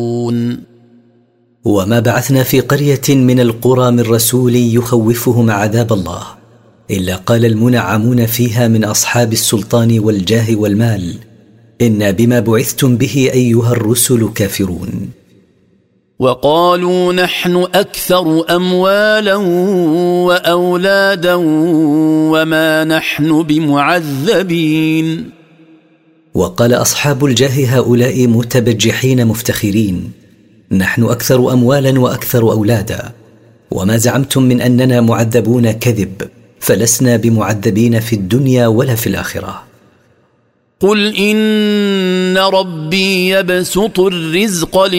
وما بعثنا في قرية من القرى من رسول يخوفهم عذاب الله إلا قال المنعمون فيها من أصحاب السلطان والجاه والمال إنا بما بعثتم به أيها الرسل كافرون. وقالوا نحن أكثر أموالا وأولادا وما نحن بمعذبين. وقال أصحاب الجاه هؤلاء متبجحين مفتخرين نحن أكثر أموالا وأكثر أولادا وما زعمتم من أننا معذبون كذب فلسنا بمعذبين في الدنيا ولا في الآخرة. قل إن ربي يبسط الرزق